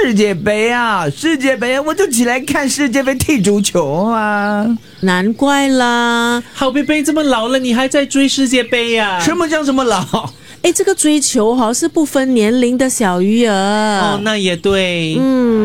世界杯啊，世界杯我就起来看世界杯踢足球啊。 难怪啦， 好贝贝这么老了，你还在追世界杯呀？ 什么叫什么老？ 这个追求是不分年龄的小鱼儿。 哦，那也对。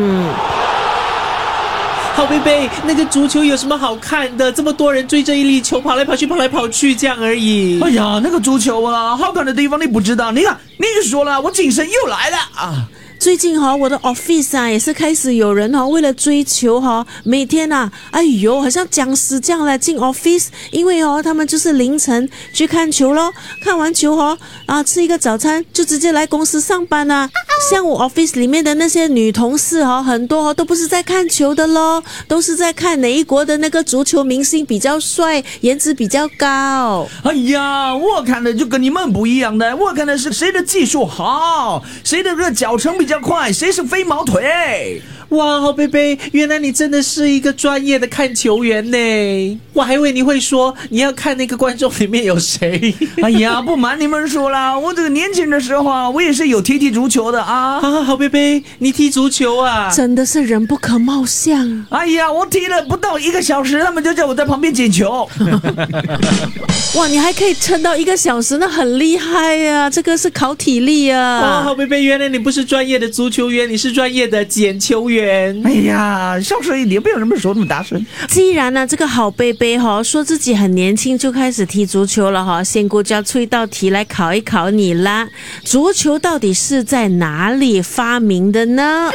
好贝贝，那个足球有什么好看的？这么多人追着一粒球跑来跑去，跑来跑去，这样而已。 哎呀，那个足球啊，好看的地方你不知道。你看，你说了，我精神又来了啊！ 最近我的 office 也是开始有人为了追求每天好像僵尸这样来进 office， 因为他们就是凌晨去看球咯，看完球吃一个早餐就直接来公司上班啊。像我 office 里面的那些女同事很多都不是在看球的咯，都是在看哪一国的那个足球明星比较帅，颜值比较高。 哎呀，我看的就跟你们不一样的，我看的是谁的技术好，谁的这个脚程比较快，谁是飞毛腿。 哇，好贝贝，原来你真的是一个专业的看球员呢！我还以为你会说你要看那个观众里面有谁。 哎呀，不瞒你们说啦，我这个年轻的时候我也是有踢足球的啊。 好贝贝，你踢足球啊？ 真的是人不可貌相。 哎呀，我踢了不到1个小时，他们就叫我在旁边捡球。 哇，你还可以撑到1个小时，那很厉害呀！这个是考体力啊。 哇，好贝贝，原来你不是专业的足球员，你是专业的捡球员。 哎呀，小声一点，不要说那么大声。 既然这个好贝贝说自己很年轻就开始踢足球了仙姑就要出一道题来考一考你啦。足球到底是在哪里发明的呢？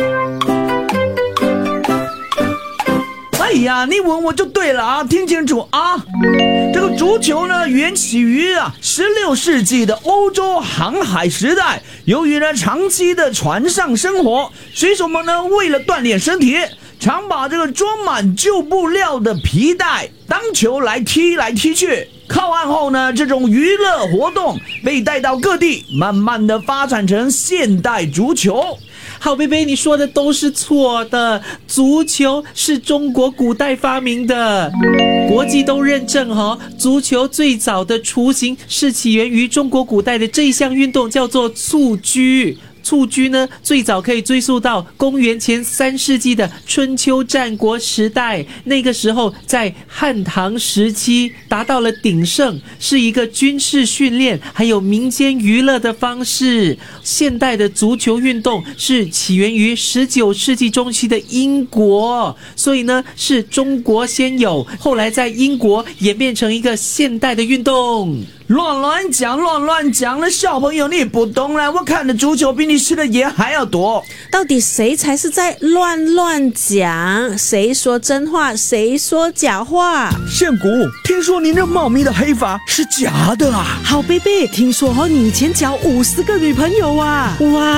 哎呀，你问我就对了啊，听清楚啊！这个足球呢，源起于16世纪的欧洲航海时代。由于长期的船上生活，水手们呢为了锻炼身体，常把这个装满旧布料的皮带当球来踢来踢去。靠岸后呢，这种娱乐活动被带到各地，慢慢的发展成现代足球。 好贝贝，你说的都是错的，足球是中国古代发明的，国际都认证足球最早的雏形是起源于中国古代的这一项运动，叫做蹴鞠。蹴鞠呢，最早可以追溯到公元前3世纪的春秋战国时代。那个时候，在汉唐时期达到了鼎盛，是一个军事训练还有民间娱乐的方式。现代的足球运动是起源于19世纪中期的英国，所以呢是中国先有，后来在英国演变成一个现代的运动。 乱讲了，小朋友你不懂了，我看的足球比你吃的盐还要多。 到底谁才是在乱讲？谁说真话，谁说假话？ 仙姑，听说你那茂密的黑发是假的啊？ 好贝贝，听说你以前交50个女朋友啊？哇！